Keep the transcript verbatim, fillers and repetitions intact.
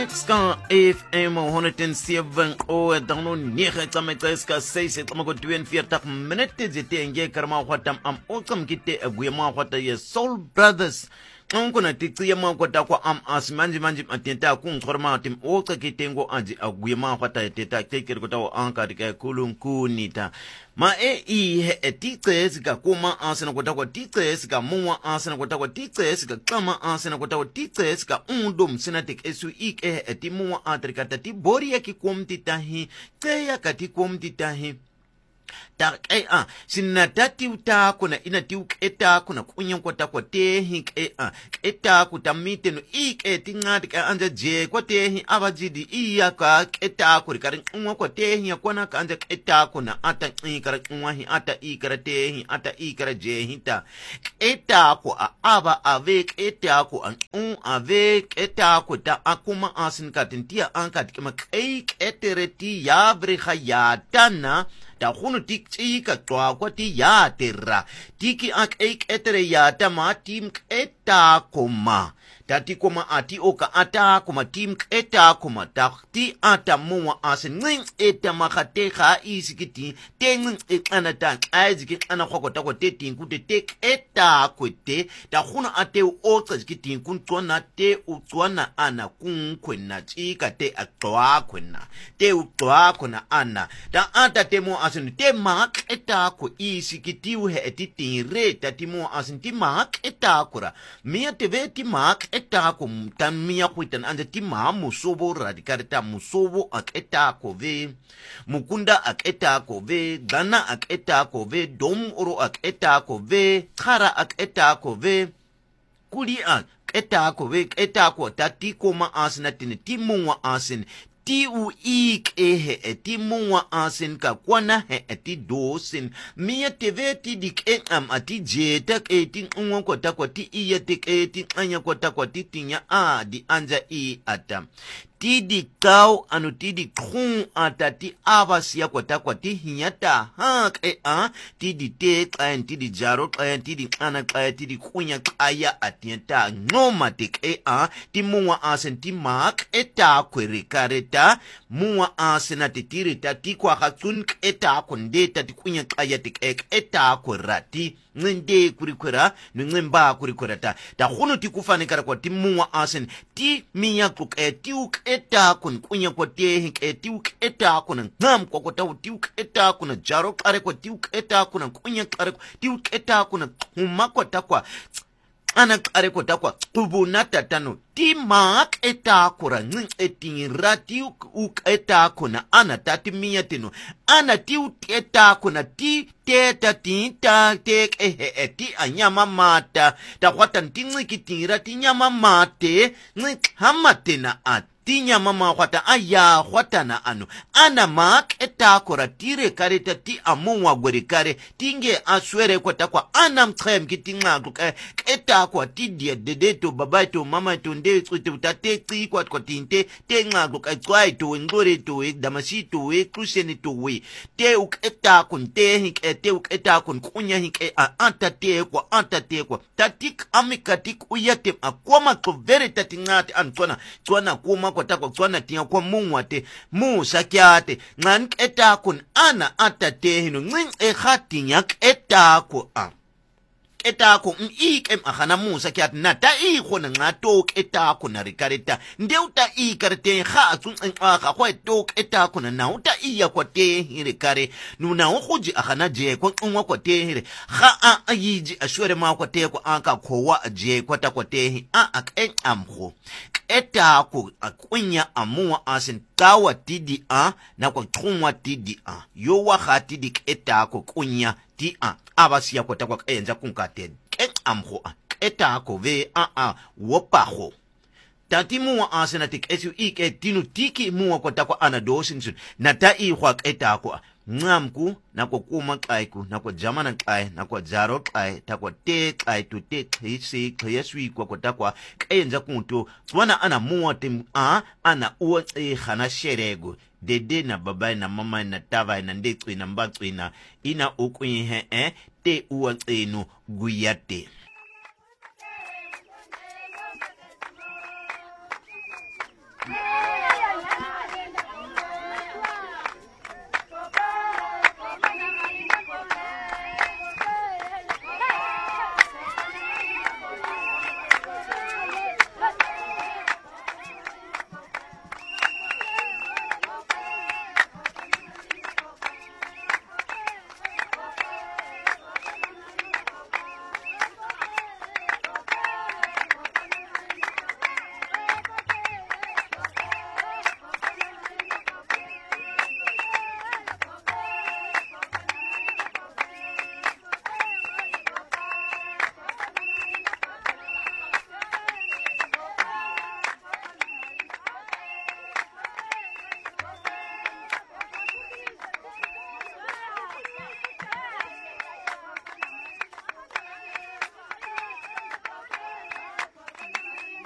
Ska F M honderd zeven o dan negen tsametse ska seis tsamako tweeënveertig minute zitenge karma khwatam am okam kite agwema khwata ye Soul Brothers onkona titsiya makwata kwa am asmanji manji atenta ku ngorma tim oka kitengo aji agwema khwata teta tekere kota o anka dika kulunkunita ma e i he etitse sika kuma asena kota kwa titse sika muwa asena kota kwa titse sika kama asena kota kwa titse sika undum sinatik esu ike etimuwa atrikata ti bori yaki komtitahi teya kati komtitahi ta eh ah sinatati uta kuna inatiu eta kuna kunyankota kwa tehi eh ah eta kutamite no ike tingati ka anja je kwa tehi abajidi iya ka eta kurikari unwa kwa tehi akwana ka anja eta kuna ata ikara unwa hi ata ikara tehi ata ikara je hita eta kwa aba avek eta kwa un avek eta kwa ta akuma asin katintia ankat kama keik etereti ya vrihayatana ta khunu tik tsika twa kwa ti ya terra tiki ak ek etere ya ta ma tim eta koma tati koma ati oka ata koma tim eta koma ta ti ata muwa asin eta makate kha isikiti teng ekana ta aziki ana khokota ko te tinku te tek eta kwete ta khunu ate o tsiki kun tsona te u tsona ana kun kwena tsika te atwa kwena te u twa kwena ana ta ata te mo asin te mak eta ko isikiti u he etitire tati mo asin ti mak eta kura mia te ve ti mak eta ko tamia kwitan ande ti ma musobo radikarita musobo ak eta ko ve mukunda ak eta ko ve dana ak eta ko ve dom oro ak eta ko ve khara ak eta ko ve kuli ak eta ko ve eta ko tati ko ma asina tin ti muwa asin ti u ik ehe eti muwa asin ka kwana he eti dosin mia teve ti dik e am ati jeta eti unwa kota kwa ti iya tik eti anya kota kwa ti tinya a di anja i atam ti di kau anu ti di khun ata ti abasia kota kwa ti hinyata hak e a ti di te kain ti di jaro kain ti di ana kain ti di kunya kaya atienta ngoma tik e a ti muwa asin ti mak eta kwere kareta muwa asina ti tirita ti kwa katun eta kondeta ti kunya kaya tik ek eta kwerati ngende kurikwera ngimba kurikwera ta ta khunu ti kufanikara kwa ti muwa asin ti minya kuk eti uk eta kun kunya kwa te hik eti uk eta kun ngam kwa kwa ta ti uk eta kun jaro kare kwa ti uk eta kun kunya kare ti uk eta kun huma kwa ta kwa ana kare kwa ta kwa kubuna tatano ti mak eta kura ngin eti rati uk eta kuna ana tati miya tino ana ti eta kuna ti teta tinta tek ehe eti anyama mata ta kwatan tingi kitira ti nyama mate ngik hamatena at tinya mama kwata aya kwata na anu ana mak eta kora tire kare ta ti amuwa gweri kare tinge aswere kwata kwa ana mtrem kitinga kuka eta kwa ti dia dede to baba to mama to nde tsute utate tsi kwa kwa tinte te nga kuka tswai to ngore to e damasi to e kuseni to we te uk eta kun te hik ete uk eta kun kunya hik e a anta te kwa anta te kwa tatik amikatik uyate akwama ko vere tatingati antona tswana kuma kwa takwa tswana tiya kwa mungwate mu sakyate ngan eta kun ana atate hino ngin e khatinya eta ko a eta ko ik em akhana musa kyat nata i khona ngato eta ko na rikareta ndeuta i karte kha tsun en akha ko to eta ko na nauta i ya ko te hirikare nuna ukhuji akhana je ko nwa ko te hire kha a ayiji ashwere ma ko te ko aka kowa je ko ta ko te a ak en amkho eta ko akunya amuwa asin tawa tidi a na ko tkhunwa tidi a yo wa khati dik eta ko kunya ti a abasiya kota kwa enza kunkate ket amho eta ko ve a a wopaho tati muwa asena tik esu ike tinu tiki muwa kota kwa ana dosin na ta i kwa eta ko ngamku na ko kuma kaiku na ko jamana kai na ko jaro kai ta ko te kai tu te khisi khayeswi kwa kota kwa enza kunto tswana ana muwa tim a ana uwa e khana sherego dede na baba na mama na tava na ndetsi na mbatsina ina ukwihe eh te uwa tsenu guyate